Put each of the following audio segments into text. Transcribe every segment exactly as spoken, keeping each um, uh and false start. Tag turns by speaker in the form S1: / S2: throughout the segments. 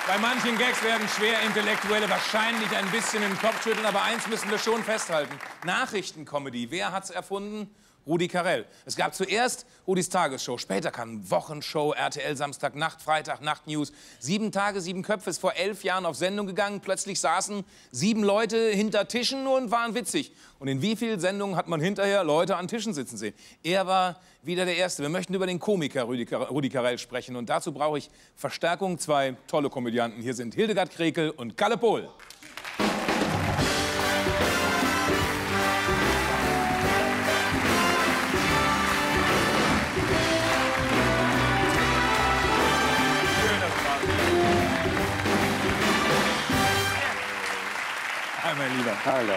S1: Bei manchen Gags werden schwer Intellektuelle wahrscheinlich ein bisschen den Kopf schütteln, aber eins müssen wir schon festhalten. Nachrichtencomedy, wer hat's erfunden? Rudi Carrell. Es gab zuerst Rudis Tagesshow, später kam Wochenshow, R T L Samstagnacht, Freitag, Nachtnews. Sieben Tage, sieben Köpfe ist vor elf Jahren auf Sendung gegangen. Plötzlich saßen sieben Leute hinter Tischen und waren witzig. Und in wie vielen Sendungen hat man hinterher Leute an Tischen sitzen sehen? Er war wieder der Erste. Wir möchten über den Komiker Rudi, Car Rudi Carrell sprechen. Und dazu brauche ich Verstärkung. Zwei tolle Komödianten. Hier sind Hildegard Krekel und Kalle Pohl. Hi, mein Lieber.
S2: Hallo.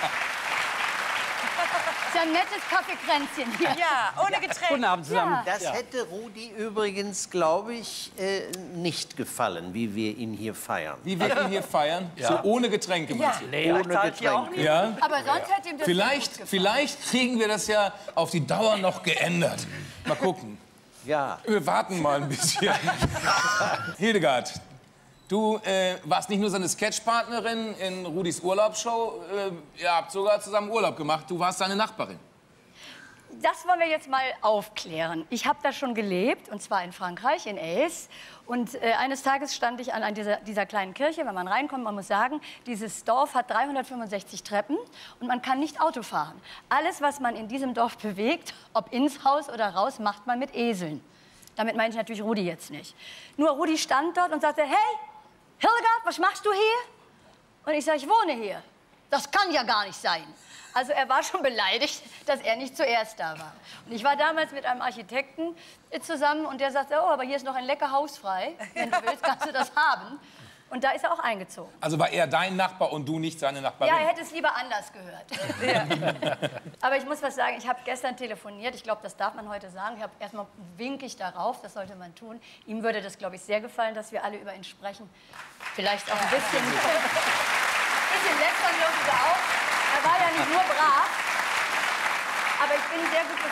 S3: Das ist ja ein nettes Kaffeekränzchen hier.
S4: Ja, ohne Getränk.
S2: Guten Abend zusammen.
S3: Ja.
S5: Das hätte Rudi übrigens, glaube ich, äh, nicht gefallen, wie wir ihn hier feiern.
S1: Wie wir ihn hier feiern? So ohne Getränke, meinst du?
S2: Nee,
S5: Ohne
S2: Getränke.
S1: Ja?
S3: Aber sonst hätte ihm das
S1: Vielleicht,
S3: gut gefallen.
S1: vielleicht kriegen wir das ja auf die Dauer noch geändert. Mal gucken.
S5: Ja.
S1: Wir warten mal ein bisschen. Hildegard, du äh, warst nicht nur seine Sketchpartnerin in Rudis Urlaubsshow, äh, ihr habt sogar zusammen Urlaub gemacht. Du warst seine Nachbarin.
S3: Das wollen wir jetzt mal aufklären. Ich habe da schon gelebt, und zwar in Frankreich, in Aix. Und äh, eines Tages stand ich an, an dieser, dieser kleinen Kirche, wenn man reinkommt, man muss sagen, dieses Dorf hat dreihundertfünfundsechzig Treppen und man kann nicht Auto fahren. Alles, was man in diesem Dorf bewegt, ob ins Haus oder raus, macht man mit Eseln. Damit meine ich natürlich Rudi jetzt nicht. Nur Rudi stand dort und sagte, hey, Hildegard, was machst du hier? Und ich sage, ich wohne hier. Das kann ja gar nicht sein. Also er war schon beleidigt, dass er nicht zuerst da war. Und ich war damals mit einem Architekten zusammen und der sagte, oh, aber hier ist noch ein lecker Haus frei. Wenn du willst, kannst du das haben. Und da ist er auch eingezogen.
S1: Also war er dein Nachbar und du nicht seine Nachbarin?
S3: Ja, er hätte es lieber anders gehört. Ja. Aber ich muss was sagen, ich habe gestern telefoniert, ich glaube, das darf man heute sagen. Ich habe erstmal wink ich darauf, das sollte man tun. Ihm würde das, glaube ich, sehr gefallen, dass wir alle über ihn sprechen. Vielleicht auch ein bisschen, ein bisschen lästern dürfen wir auch. Er war ja nicht nur brav, aber ich bin sehr gut